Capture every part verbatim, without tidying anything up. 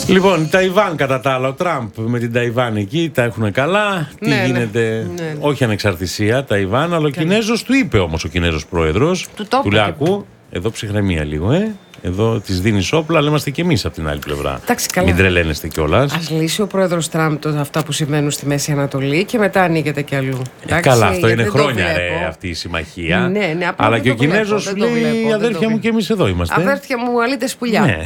Λοιπόν, η Ταϊβάν κατά τα άλλα, ο Τραμπ με την Ταϊβάν εκεί τα έχουν καλά. Τι ναι, γίνεται, ναι, ναι. όχι ανεξαρτησία, Ταϊβάν, αλλά ο Κινέζος του είπε όμως ο Κινέζος πρόεδρος. Του το του λέει, ακού, εδώ ψυχραιμία λίγο, ε. Εδώ τη δίνει όπλα, αλλά είμαστε κι εμεί από την άλλη πλευρά. Εντάξει, καλά. Μην τρελαίνεστε κιόλα. Ας λύσει ο πρόεδρος Τραμπ το, αυτά που συμβαίνουν στη Μέση Ανατολή και μετά ανοίγεται κι αλλού. Ε, καλά, αυτό είναι χρόνια ρε, αυτή η συμμαχία. Ναι, ναι, αλλά και ο Κινέζος σου λέει: η αδέρφια μου και εμείς εδώ είμαστε. Αδέρφια μου, αλείτε σπουλιά. Ναι.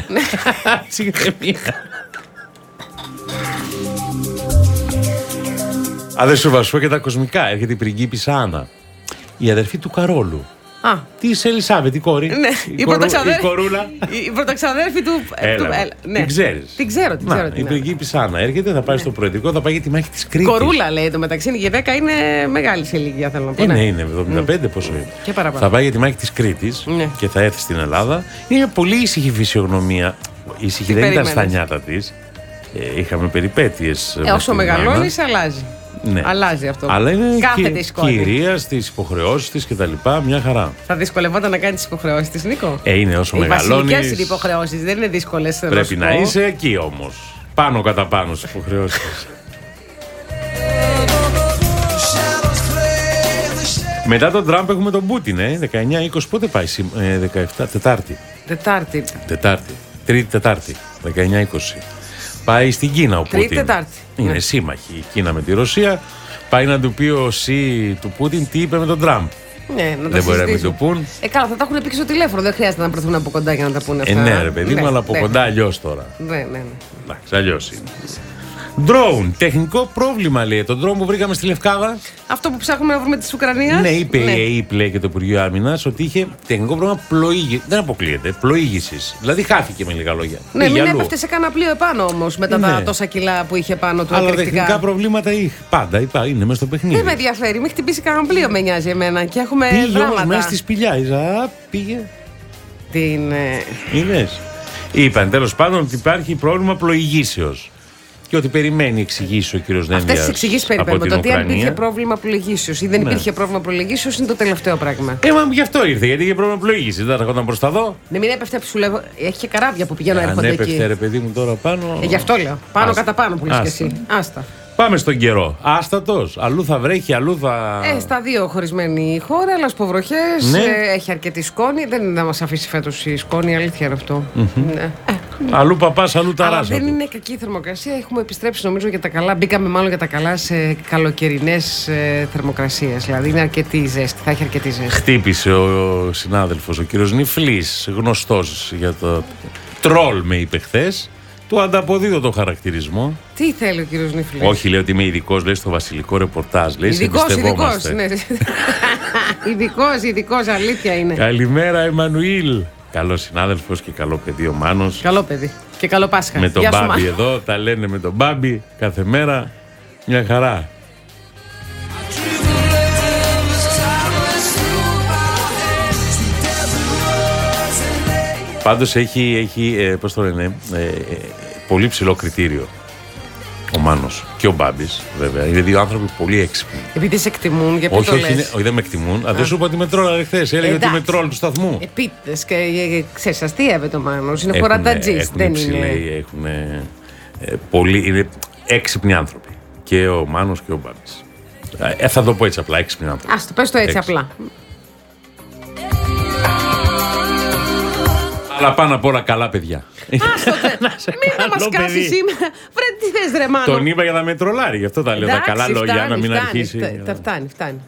Α, δεν σου βασώ και τα κοσμικά. Έρχεται η πριγκίπισσα Άννα, η αδερφή του Καρόλου. Α, τη Ελισάβετ, η κόρη. Ναι, η, η, κορου... η κορούλα. Η πρωταξαδέρφη του. Έλα, του... Έλα, ναι. Την ξέρεις. Την ξέρω, την ξέρω. Να, η πριγκίπισσα Άννα έρχεται, θα πάει ναι. στο προεδρικό, θα πάει για τη μάχη της Κρήτης. Κορούλα λέει το μεταξύ. Η γυναίκα είναι μεγάλη σε ηλικία, θέλω να πω. Ε, ναι, ναι, είναι εβδομήντα πέντε, mm. πόσο είναι. Και παραπάνω. Θα πάει για τη μάχη της Κρήτης ναι. και θα έρθει στην Ελλάδα. Είναι μια πολύ ήσυχη φυσιογνωμία. Η ήσυχη δεν ήταν στα νιάτα της. Ε, είχαμε περιπέτειες. Ε, όσο μεγαλώνει, αλλάζει. Ναι. Αλλάζει αυτό. Αλλά είναι Κάθεται και κυρία στις υποχρεώσεις της κτλ. Μια χαρά. Θα δυσκολευόταν να κάνει τις υποχρεώσεις της, Νίκο. Ε, είναι όσο μεγαλώνεις. Οι βασιλικές είναι υποχρεώσεις, δεν είναι δύσκολες. Πρέπει να είσαι εκεί όμως. Πάνω κατά πάνω στις υποχρεώσεις της. Μετά τον Τραμπ έχουμε τον Πούτιν, ε, δεκαεννιά είκοσι. Πότε πάει, ε, δεκαεπτά, Τετάρτη. Τετάρτη. Τετάρτη. Τρίτη Τετάρτη, δεκαεννιά είκοσι. Πάει στην Κίνα ο Πούτιν. Τρίτη Τετάρτη. Είναι ναι. σύμμαχοι η Κίνα με τη Ρωσία. Πάει να του πει ο Σι του Πούτιν τι είπε με τον Τραμπ. Ναι, να δεν μπορεί να μην το πούν. Ε, καλά, θα τα έχουν πει και στο τηλέφωνο. Δεν χρειάζεται να προθούν από κοντά για να τα πούνε αυτά. Ε, ναι, ρε παιδί μου, ναι, αλλά από ναι. κοντά αλλιώς τώρα. Ναι, ναι, ναι. Εντάξει, αλλιώς είναι. Drone, τεχνικό πρόβλημα λέει. Το drone που βρήκαμε στη Λευκάδα. Αυτό που ψάχνουμε να βρούμε τη Ουκρανία. Ναι, είπε ναι. η ΕΕΠ λέει και το Υπουργείο Άμυνας ότι είχε τεχνικό πρόβλημα πλοήγηση. Δεν αποκλείεται. Πλοήγησης. Δηλαδή χάθηκε με λίγα λόγια. Ναι, μην έπεφτε σε κανένα πλοίο επάνω όμως μετά ναι. τα τόσα κιλά που είχε πάνω του. Αλλά τεχνικά προβλήματα είχε. Πάντα είπα, είναι μέσα στο παιχνίδι. Δεν με ενδιαφέρει. Μην χτυπήσει κανένα πλοίο, με νοιάζει εμένα. Και έχουμε πήγε όμως μέσα στη σπηλιά. Ιζα, πήγε. Την. Είδες. Είπαν τέλος πάντων ότι υπάρχει πρόβλημα πλοηγήσεως. Και ότι περιμένει εξηγήσει ο κύριος Δένδιας. Αυτές τις εξηγήσεις περιμένουμε. Το ότι αν υπήρχε πρόβλημα πλοηγήσεως ή δεν ναι. υπήρχε πρόβλημα πλοηγήσεως είναι το τελευταίο πράγμα. Ε, μα γι' αυτό ήρθε, γιατί είχε πρόβλημα πλοήγησης. Δεν θα έρχονταν προς τα δω. Ναι, μην έπεφτε που σου λέω. Έχει και καράβια που πηγαίνουν να έρχονται εκεί. Αν έπεφτε, ρε παιδί μου, τώρα πάνω. Ε, γι' αυτό λέω. Πάνω Άστα. κατά πάνω που λες και εσύ. Άστα. Πάμε στον καιρό. Άστατος. Αλλού θα βρέχει, αλλού θα. Ε, στα δύο χωρισμένη η χώρα, αλλά σποβροχές. Ναι. Ε, έχει αρκετή σκόνη. Δεν θα μας αφήσει φέτος η σκόνη, αλήθεια είναι αυτό. Mm-hmm. Ναι. Ε. Αλλού παπάς, αλλού ταράσα. Αλλά δεν του. είναι κακή η θερμοκρασία. Έχουμε επιστρέψει νομίζω για τα καλά. Μπήκαμε μάλλον για τα καλά σε καλοκαιρινές ε, θερμοκρασίες. Δηλαδή είναι αρκετή ζέστη. Θα έχει αρκετή ζέστη. Χτύπησε ο συνάδελφος, ο κύριος Νιφλής, γνωστός για το τρόλ, με είπε χθες. Του ανταποδίδω το χαρακτηρισμό. Τι θέλει ο κύριος Νιφλής? Όχι, λέει ότι είμαι ειδικός, λέει στο βασιλικό ρεπορτάζ. Λέει, ειδικός, ειδικός. Ναι. ειδικός, ειδικός, αλήθεια είναι. Καλημέρα, Εμμανουήλ. Καλό συνάδελφος και καλό παιδί ο Μάνος. Καλό παιδί. Και καλό Πάσχα. Με τον Γεια Μπάμπη σου, εδώ, τα λένε με τον Μπάμπη κάθε μέρα. Μια χαρά. Πάντως έχει, έχει ε, πώς το λένε, ε, ε, πολύ ψηλό κριτήριο ο Μάνος και ο Μπάμπης, βέβαια. Είναι δύο άνθρωποι πολύ έξυπνοι. Επειδή σε εκτιμούν, για ποιο όχι, το όχι, λες? είναι, όχι, δεν με εκτιμούν. Α, δεν σου είπα ότι με τρόλαρε χθες. Έλεγε ότι με τρόλ του σταθμού. Επίτηδες και ξέρεις, αστείευε το Μάνος. Είναι φοραντατζής. Δεν είναι. Έχουν ε, πολύ, είναι έξυπνοι άνθρωποι. Και ο Μάνος και ο Μπάμπης. Ε, θα το πω έτσι απλά, έξυπνοι άνθρωποι. Ας το πες το έτσι απλά. Αλλά πάνω απ' όλα καλά παιδιά. Άστο, μην θα μας κάσει σήμερα. Βρε τι θες ρε Μάνο. Τον είπα για να με τρολάρει, γι' αυτό τα λέω. Τα καλά λόγια να μην αρχίσει. Τα φτάνει, φτάνει.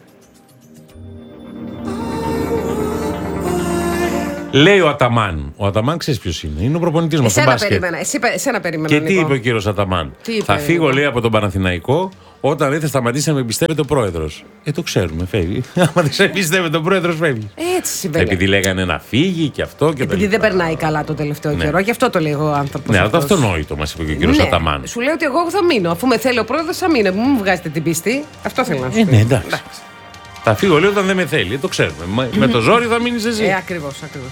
Λέει ο Αταμάν. Ο Αταμάν ξέρεις ποιος είναι? Είναι ο προπονητής μας στο μπάσκετ. Περίμενα, εσύ, εσένα περίμενα. Και τι είπε ο κύριος Αταμάν? Θα φύγω, λέει, από τον Παναθηναϊκό όταν δεν θα σταματήσει να με εμπιστεύεται ο πρόεδρος. Ε, το ξέρουμε, φεύγει. Άμα δεν σε εμπιστεύεται ο πρόεδρος, φεύγει. Έτσι συμβαίνει. Επειδή λέγανε να φύγει και αυτό και επειδή δεν περνάει καλά το τελευταίο ναι. καιρό, γι' αυτό το λέει ο άνθρωπος. Ναι, αλλά το αυτονόητο μας είπε και ο κύριος ναι. Αταμάν. Σου λέει ότι εγώ θα μείνω. Αφού με θέλει ο πρόεδρος, θα μείνω. Μου βγάζετε την πίστη. Αυτό θέλω να σου ε, πει. Ναι, εντάξει. εντάξει. Θα φύγω, λέει, όταν δεν με θέλει. Το ξέρουμε. Με το ζόρι θα μείνεις εσύ. Ε, ακριβώς, ακριβώς.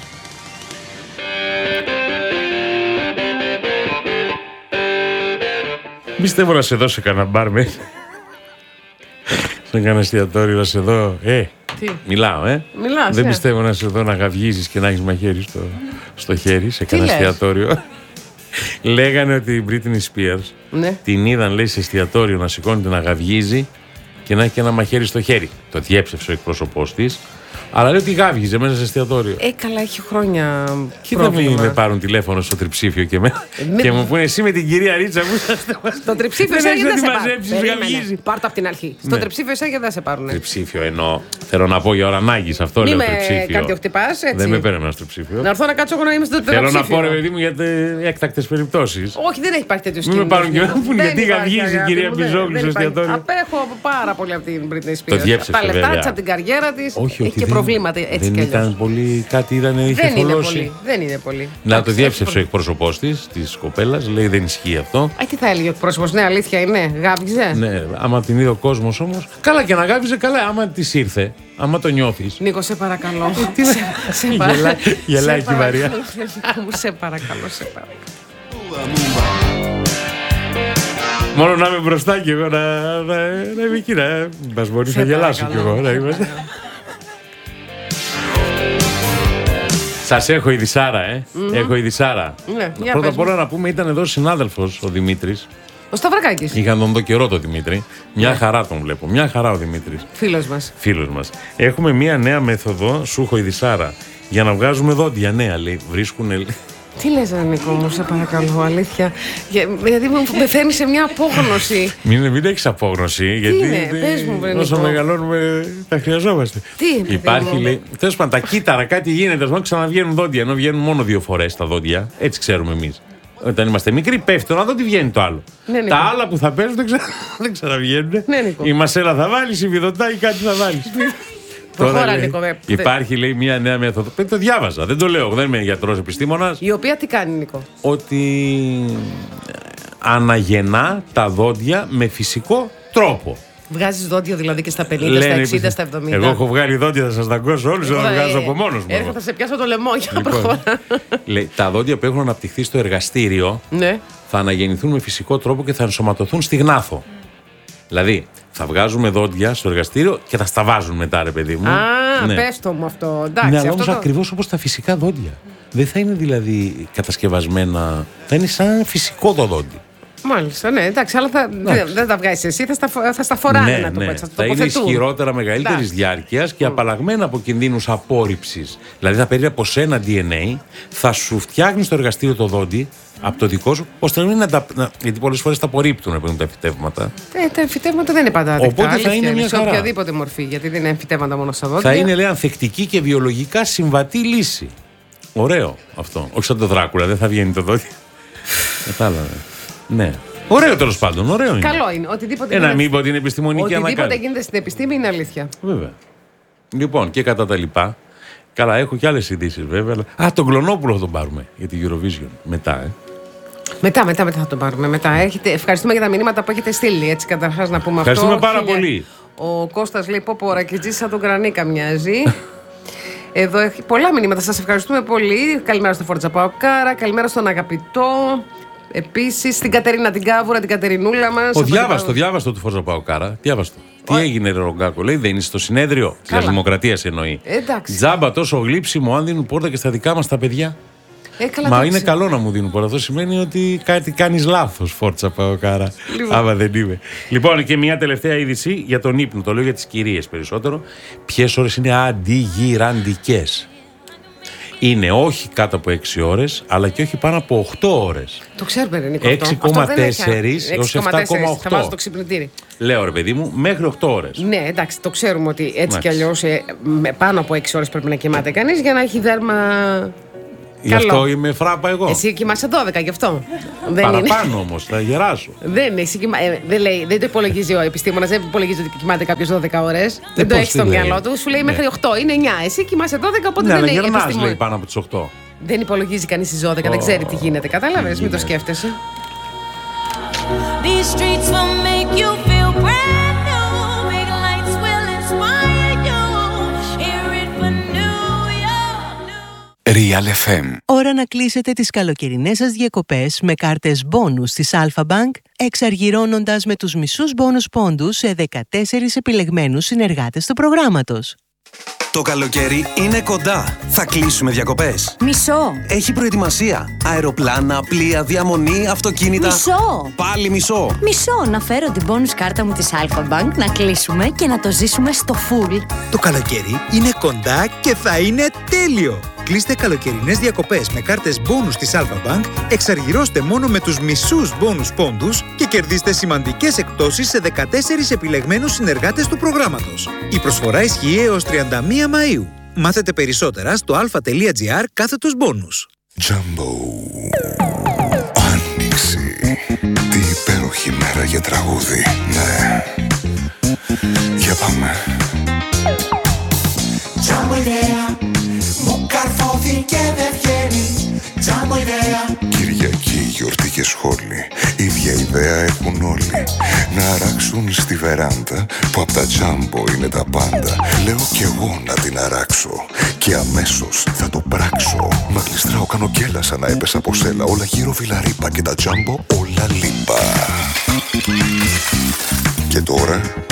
Πιστεύω να σε δώσω κανένα μπαρ μέσα. Σε κανένα εστιατόριο να σε δω. Ε, τι? Μιλάω, ε. Μιλάς, δεν ε. πιστεύω να σε δω να γαυγίζεις και να έχεις μαχαίρι στο, στο χέρι σε κανένα εστιατόριο. Λέγανε ότι η Britney Spears ναι. την είδαν, λέει, σε εστιατόριο να σηκώνεται να γαυγίζει και να έχει και ένα μαχαίρι στο χέρι. Το διέψευσε ο εκπρόσωπός της. Αλλά λέει ότι γάβγιζε μέσα σε εστιατόριο. Ε, καλά, έχει χρόνια. Κοίτα, μην με πάρουν τηλέφωνο στο τριψήφιο και, με... με... και μου πούνε εσύ με την κυρία Ρίτσα που είσαστε. Στο τριψήφιο εσένα δεν σε πάρουν. Πάρτε από την αρχή. Στο ναι. τριψήφιο εσένα δεν σε πάρουν. Τριψήφιο εννοώ. Θέλω να πω για ώρα ανάγκη αυτό. Μη λέω τριψήφιο. Με καρτιοχτυπάς, έτσι. Δεν με παίρνει ένα τριψήφιο. Να έρθω να κάτσω εγώ να είμαι στο τριψήφιο. Θέλω να πω, ρε παιδί μου, για έκτακτες περιπτώσεις. Όχι, δεν έχει υπάρχει τέτοιο σκηνικό. Μην με πάρουν και να πούνε γιατί γαυγίζει η κυρία Μπιζόγλου στο εστιατόριο. Απέχω πάρα πολύ από την Britney Spears. Το διέψευσε. Τα λεφτά τη, από την καριέρα τη. Έχει και προβλήματα έτσι κι αλλιώς. Ήταν πολύ, κάτι ήταν, είχε δεν είναι θολώσει. πολύ, δεν είναι πολύ. Να το διέψευσε ο εκπρόσωπός της, της κοπέλας, λέει δεν ισχύει αυτό. Α, τι θα έλεγε ο εκπρόσωπος, ναι, αλήθεια είναι, γάβγιζε. Ναι, άμα την είδε ο κόσμος όμως, καλά και να γάβγιζε, καλά, άμα της ήρθε, άμα το νιώθεις. Νίκο, σε παρακαλώ. σε παρακαλώ. Γελάει και η Μαρία. Σε παρακαλώ, σε παρακαλώ. Μόνο να είμαι μπροστά κι εγώ, να, να, να είμαι εκεί, να μας μπορεί να γελάσω κι εγώ, να είμαστε. Σας έχω η Δυσάρα, ε. Mm-hmm. Έχω η Δυσάρα. Ναι, πρώτα απ' όλα να πούμε, ήταν εδώ συνάδελφος ο Δημήτρης. Ο Σταυρακάκης. Είχαν τον δω καιρό τον Δημήτρη. Μια yeah. χαρά τον βλέπω. Μια χαρά ο Δημήτρης. Φίλος μας. Φίλος μας. Έχουμε μια νέα μέθοδο, σου έχω η Δυσάρα, για να βγάζουμε δόντια νέα, λέει. Βρίσκουνε. Τι λες, ρε Νίκο μου, σε παρακαλώ, αλήθεια. Γιατί με φέρνει σε μια απόγνωση. Μην, μην έχεις απόγνωση, τι γιατί είναι, πες μου, βρε, όσο Νίκο. Μεγαλώνουμε τα χρειαζόμαστε. Τι είναι, υπάρχει, λέει, τέλος πάντων, τα κύτταρα, κάτι γίνεται, ας πούμε, ξαναβγαίνουν δόντια, ενώ βγαίνουν μόνο δύο φορές τα δόντια. Έτσι ξέρουμε εμείς. Όταν είμαστε μικροί, πέφτει το ένα δόντι, βγαίνει το άλλο. Ναι, τα άλλα που θα παίζουν δεν, ξα... δεν ξαναβγαίνουν. Ναι, η μασέλα θα βάλεις, η βιδωτά ή κάτι θα βάλεις. Τώρα, λέει, Νίκο, υπάρχει, λέει, μια νέα μέθοδο. Το διάβαζα, δεν το λέω, δεν είμαι γιατρός επιστήμονας. Η οποία τι κάνει, Νίκο? Ότι αναγεννά τα δόντια με φυσικό τρόπο. Βγάζεις δόντια δηλαδή και στα πενήντα, στα εξήντα, στα εβδομήντα. Εγώ έχω βγάλει δόντια, θα σας τα ακούσω όλους, δεν τα βγάζω από μόνος μου. Έρχομαι, θα σε πιάσω το λαιμό για να προχωρά. Λέει, τα δόντια που έχουν αναπτυχθεί στο εργαστήριο ναι. θα αναγεννηθούν με φυσικό τρόπο και θα ενσωματωθούν στη γνάθο. Δηλαδή, θα βγάζουμε δόντια στο εργαστήριο και θα στα βάζουν μετά, ρε παιδί μου. Α, ναι. Πες το μου αυτό. Εντάξει, ναι, αλλά αυτό όμως το... ακριβώς όπως τα φυσικά δόντια. Δεν θα είναι δηλαδή κατασκευασμένα, θα είναι σαν φυσικό το δόντι. Μάλιστα, ναι, εντάξει, αλλά θα, δεν, δεν τα βγάζεις εσύ, θα στα, θα στα φοράνε, ναι, να το ναι. πω, θα, θα είναι ισχυρότερα, μεγαλύτερης διάρκειας και mm. απαλλαγμένα από κινδύνους απόρριψης. Δηλαδή θα παίρνει από σένα ντι εν έι, θα σου φτιάχνει στο εργαστήριο το δόντι από το δικό σου, ώστε να μην τα. Να, γιατί πολλές φορές τα απορρίπτουν τα εμφυτεύματα. Ε, τα εμφυτεύματα δεν είναι πάντα δεκτά. Οπότε θα είναι μια σε χαρά. οποιαδήποτε μορφή, γιατί δεν είναι εμφυτεύματα μόνο στα δόντια. Θα είναι, λέει, ανθεκτική και βιολογικά συμβατή λύση. Ωραίο αυτό. Όχι σαν το Δράκουλα, δεν θα βγαίνει το δόντι. Κατάλαβε. Ναι. Ωραίο τέλος πάντων, ωραίο είναι. Καλό είναι. Οτιδήποτε Ένα γίνεται... μη πω ότι είναι επιστημονική ανακάλυψη. Οτιδήποτε γίνεται στην επιστήμη είναι αλήθεια. Βέβαια. Λοιπόν, και κατά τα λοιπά. Καλά, έχω και άλλες ειδήσεις βέβαια. Α, τον Κλωνόπουλο θα τον πάρουμε για την Eurovision. Μετά, ε. Μετά, μετά, μετά θα τον πάρουμε. Μετά. Έχετε... Ευχαριστούμε για τα μηνύματα που έχετε στείλει. Έτσι, καταρχάς να πούμε Ευχαριστούμε αυτό. πάρα Χίλια... πολύ. Ο Κώστας λέει: Πω, πω, ρακιτζής σαν τον Κρανίκα μοιάζει. Εδώ έχει πολλά μηνύματα. Σας ευχαριστούμε πολύ. Καλημέρα στο Φόρτσα Παοκάρα. Καλημέρα στον Αγαπητό. Επίσης στην Κατερίνα την Κάβουρα, την Κατερινούλα μας. Ο διάβαστο, διάβαστο του Φόρτσα Παοκάρα. Διάβαστο. Τι έγινε, ρε Ρογκάκο, λέει, δεν είσαι στο συνέδριο της Δημοκρατίας εννοεί. Εντάξει. Τζάμπα τόσο γλύψιμο, αν δίνουν πόρτα και στα δικά μας τα παιδιά. Ε, καλά, Μα είναι καλό να μου δίνουν πόρτα. Αυτό σημαίνει ότι κάτι κάνεις λάθος, Φόρτσα Παοκάρα. Λοιπόν. Άμα δεν είμαι. Λοιπόν, και μια τελευταία είδηση για τον ύπνο. Το λέω για τις κυρίες περισσότερο. Ποιες ώρες είναι αντιγυραντικές? Είναι όχι κάτω από έξι ώρες, αλλά και όχι πάνω από οκτώ ώρες. Το ξέρουμε, ρε Νίκο. έξι κόμμα τέσσερα έως επτά κόμμα οκτώ. Θα βάζω το ξυπνητήρι. Λέω, ρε παιδί μου, μέχρι οκτώ ώρες. Ναι, εντάξει, το ξέρουμε ότι έτσι κι αλλιώς ε, πάνω από έξι ώρες πρέπει να κοιμάται κανείς για να έχει δέρμα. Γι' αυτό καλό. Είμαι φράπα εγώ. Εσύ κοιμάσαι δώδεκα, γι' αυτό. Παραπάνω όμως, θα γεράσω. Δεν είναι, εσύ κοιμά... ε, δεν, λέει, δεν το υπολογίζει ο επιστήμονας, δεν υπολογίζει ότι κοιμάται κάποιος δώδεκα ώρες. Ε, δεν το έχει στο μυαλό του, σου λέει ναι. Μέχρι οκτώ, είναι εννιά. Εσύ κοιμάσαι δώδεκα, οπότε ναι, δεν είναι επιστήμονας. Λέει πάνω από τις οκτώ. Δεν υπολογίζει κανείς τις δώδεκα, oh. δεν ξέρει τι γίνεται. Κατάλαβες, μην το σκέφτεσαι. Real εφ εμ. Ώρα να κλείσετε τις καλοκαιρινές σας διακοπές με κάρτες μπόνους της Alpha Bank, εξαργυρώνοντας με τους μισούς μπόνους πόντους σε δεκατέσσερις επιλεγμένους συνεργάτες του προγράμματος. Το καλοκαίρι είναι κοντά. Θα κλείσουμε διακοπές. Μισό. Έχει προετοιμασία. Αεροπλάνα, πλοία, διαμονή, αυτοκίνητα. Μισό. Πάλι μισό. Μισό. Να φέρω την bonus κάρτα μου της Alpha Bank, να κλείσουμε και να το ζήσουμε στο full. Το καλοκαίρι είναι κοντά και θα είναι τέλειο. Κλείστε καλοκαιρινές διακοπές με κάρτες bonus της Alpha Bank, εξαργυρώστε μόνο με τους μισούς bonus πόντους και κερδίστε σημαντικές εκπτώσεις σε δεκατέσσερις επιλεγμένους συνεργάτες του προγράμματος. Η προσφορά ισχύει έως τριάντα μία Μαΐου. Μάθετε περισσότερα στο alpha.gr κάθετος bonus. Jumbo. Άνοιξη. Τι υπέροχη μέρα για τραγούδι. Ναι. Για πάμε. Jumbo ιδέα. Μου καρφώθηκε δεν βγαίνει. Jumbo ιδέα. Κυριακή, γιορτή και σχόλη. Ίδια ιδέα έχουν όλοι. Να αράξουν στη βεράντα που απ' τα Jumbo είναι τα πάντα. Λέω κι εγώ να την αράξω και αμέσως θα το πράξω. Μα γλιστράω, κάνω κέλα σαν να έπεσα από σέλα. Όλα γύρω βιλαρίπα και τα Jumbo όλα λίπα. Και τώρα